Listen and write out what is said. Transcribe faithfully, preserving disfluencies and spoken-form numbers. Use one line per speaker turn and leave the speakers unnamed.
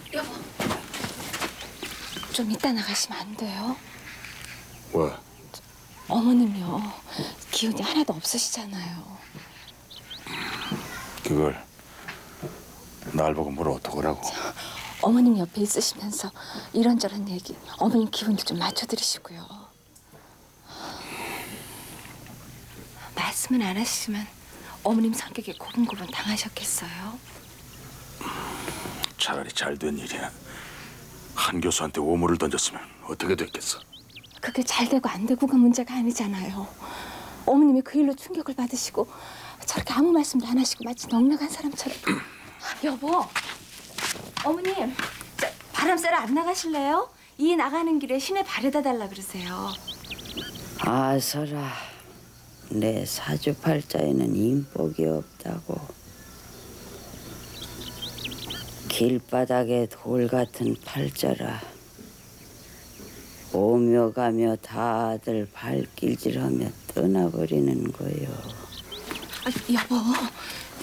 여보, 좀 이따 나가시면 안 돼요?
왜?
어머님요, 기운이 하나도 없으시잖아요.
그걸 날 보고 뭘 어떡하라고?
어머님 옆에 있으시면서 이런저런 얘기, 어머님 기분도 좀 맞춰드리시고요. 말씀은 안 하시지만 어머님 성격에 고분고분 당하셨겠어요?
차라리 잘 된 일이야. 한 교수한테 오물을 던졌으면 어떻게 됐겠어?
그게 잘 되고 안 되고가 문제가 아니잖아요. 어머님이 그 일로 충격을 받으시고 저렇게 아무 말씀도 안 하시고 마치 넉나간 사람처럼. 여보, 어머님, 저 바람 쐬러 안 나가실래요? 이 나가는 길에 시내 바래다 달라 그러세요.
아서라, 내 사주팔자에는 인복이 없다고. 길바닥에 돌 같은 팔자라. 오며 가며 다들 발길질하며 떠나버리는 거요.
아, 여보,